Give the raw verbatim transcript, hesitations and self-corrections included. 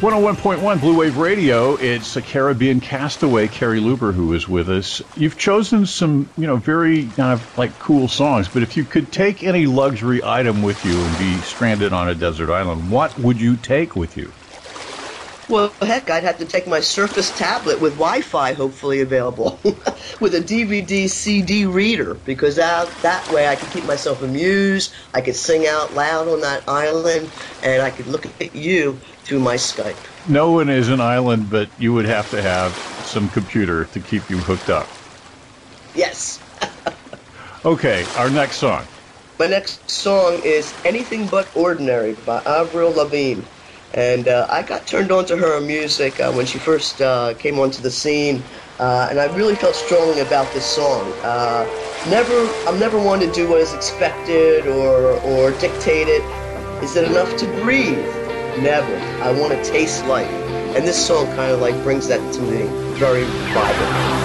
one oh one point one Blue Wave Radio. It's a Caribbean castaway, Carrie Luber, who is with us. You've chosen some, you know, very kind of like cool songs, but if you could take any luxury item with you and be stranded on a desert island, what would you take with you? Well, heck, I'd have to take my Surface tablet with Wi-Fi hopefully available, with a D V D C D reader, because that, that way I could keep myself amused, I could sing out loud on that island, and I could look at you through my Skype. No one is an island, but you would have to have some computer to keep you hooked up. Yes. Okay, our next song. My next song is Anything But Ordinary by Avril Lavigne. And uh, I got turned on to her music uh, when she first uh, came onto the scene, uh, and I really felt strongly about this song. Uh, never, I'm never one to do what is expected or, or dictated. Is it enough to breathe? Never. I want to taste life. And this song kind of like brings that to me very vibrant.